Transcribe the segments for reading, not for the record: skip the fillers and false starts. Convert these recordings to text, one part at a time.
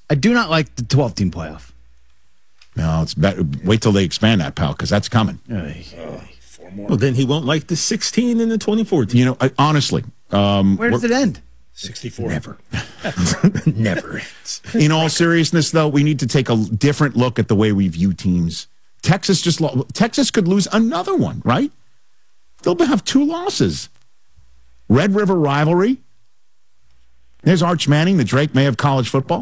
I do not like the 12-team playoff. No, it's better. Wait till they expand that, pal, because that's coming. 4 more. Well, then he won't like the 16 and the 24. You know, honestly. Where does it end? 64. Never. Never ends. In all seriousness, though, we need to take a different look at the way we view teams. Texas could lose another one, right? They'll have 2 losses. Red River rivalry. There's Arch Manning, the Drake May of college football.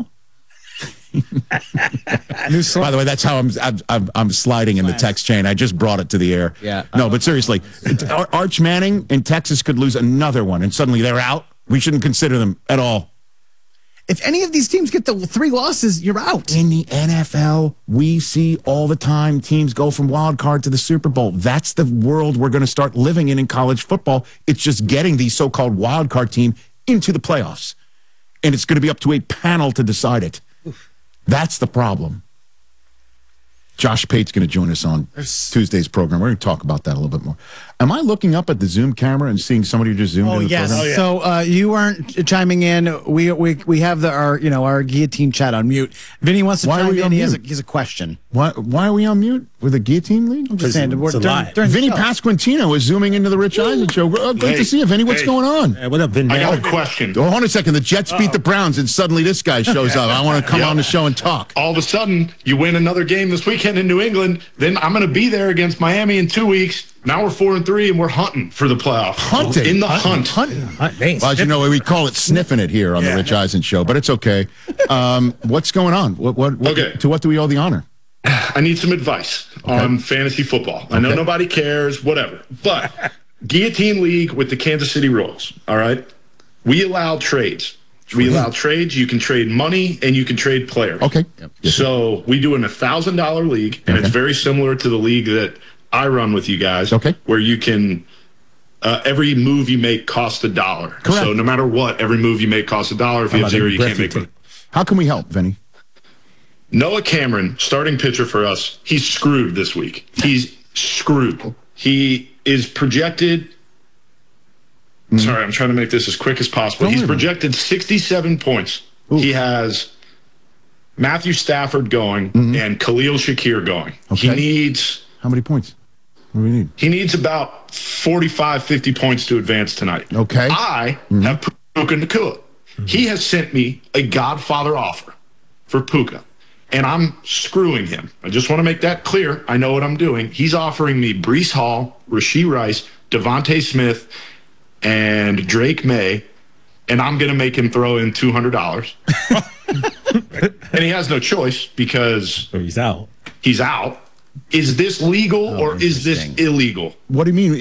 By the way, that's how I'm sliding in the text chain. I just brought it to the air. Yeah. No, but seriously, Arch Manning in Texas could lose another one, and suddenly they're out. We shouldn't consider them at all. If any of these teams get the 3 losses, you're out. In the NFL, we see all the time teams go from wild card to the Super Bowl. That's the world we're going to start living in college football. It's just getting the so-called wild card team into the playoffs. And it's going to be up to a panel to decide it. That's the problem. Josh Pate's going to join us on Tuesday's program. We're going to talk about that a little bit more. Am I looking up at the Zoom camera and seeing somebody who just zoomed into the program? Oh, yes. So you weren't chiming in. We have our guillotine chat on mute. Vinny wants to chime in. He has a question. Why are we on mute with a guillotine league? I'm just saying. During Vinny Pasquantino is zooming into the Rich Eisen show. Great to see you, Vinny. What's going on? What up, Vinny? I got a question. Oh, hold on a second. The Jets beat the Browns, and suddenly this guy shows up. I want to come on the show and talk. All of a sudden, you win another game this weekend in New England. Then I'm going to be there against Miami in 2 weeks. Now we're 4-3, and we're hunting for the playoff. Hunting? In the hunt. Well, as you know, we call it sniffing it here on the Rich Eisen show, but it's okay. What's going on? Okay. To what do we owe the honor? I need some advice on fantasy football. I know nobody cares, whatever. But Guillotine League with the Kansas City Royals, all right? We allow trades. We allow trades. You can trade money and you can trade players. Okay. So we do an $1,000 league, and it's very similar to the league that I run with you guys. Okay. Where you can every move you make costs $1. Correct. So no matter what, every move you make costs $1. If you have 0, you can't make money. How can we help, Vinny? Noah Cameron, starting pitcher for us, he's screwed this week. He's screwed. He is projected. Sorry, I'm trying to make this as quick as possible. He's projected 67 points. Oof. He has Matthew Stafford going and Khalil Shakir going. Okay. He needs... How many points? What do we need? He needs about 45, 50 points to advance tonight. Okay. I have Puka Nacua. He has sent me a Godfather offer for Puka, and I'm screwing him. I just want to make that clear. I know what I'm doing. He's offering me Breece Hall, Rashee Rice, Devontae Smith, and Drake May, and I'm going to make him throw in $200. And he has no choice because he's out. He's out. Is this legal or is this illegal? What do you mean?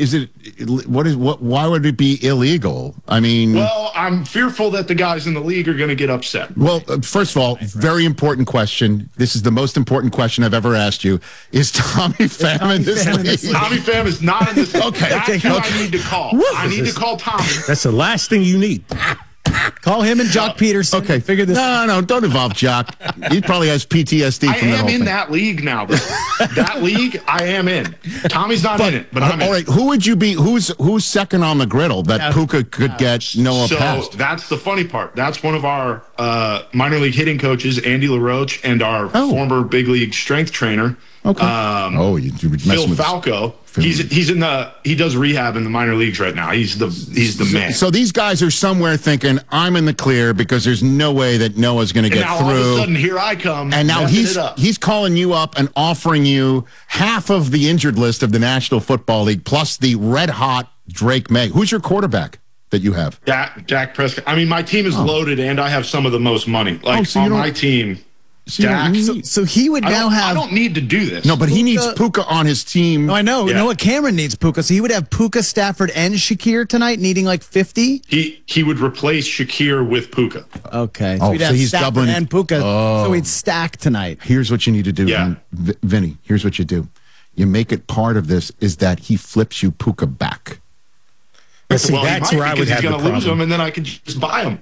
Why would it be illegal? I mean, well, I'm fearful that the guys in the league are going to get upset. Well, first of all, very important question. This is the most important question I've ever asked you. Is Tommy Pham in this league? Tommy Pham is not in this league. Okay. That's who I need to call. I need to call Tommy. That's the last thing you need. Call him and Jock Peterson. Okay, figure this out. No, don't involve Jock. He probably has PTSD from that whole thing. That league now, though. That league, I am in. Tommy's not in it, but I'm in. All right, who would you be? Who's second on the griddle that Puka could get Noah past? So that's the funny part. That's one of our minor league hitting coaches, Andy LaRoche, and our former big league strength trainer. Okay. Phil Falco. He's in the. He does rehab in the minor leagues right now. He's the man. So these guys are somewhere thinking, I'm in the clear because there's no way that Noah's going to get now through. All of a sudden, here I come. And now he's calling you up and offering you half of the injured list of the National Football League plus the red hot Drake May. Who's your quarterback that you have? Dak Prescott. I mean, my team is loaded, and I have some of the most money. Like on my team. So he would now have. I don't need to do this. No, but he needs Puka on his team. No, I know. Noah Cameron needs Puka, so he would have Puka, Stafford, and Shakir tonight, needing like 50. He would replace Shakir with Puka. Okay, so he'd have he's Stafford doubling and Puka. So he'd stack tonight. Here's what you need to do, Vinny. Here's what you do. You make it part of this is that he flips you Puka back. See, that's where I would have the problem. Lose him, and then I can just buy him.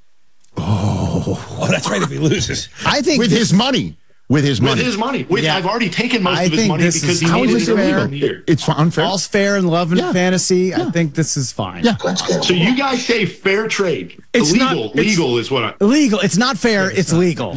Oh, that's right. If he loses, I think with his money. With his money. I've already taken most of his money because how is this illegal? It's unfair. All's fair in love and fantasy. I think this is fine. Yeah. So you guys say fair trade. It's illegal. Legal is what I. Illegal. It's not fair. It's legal.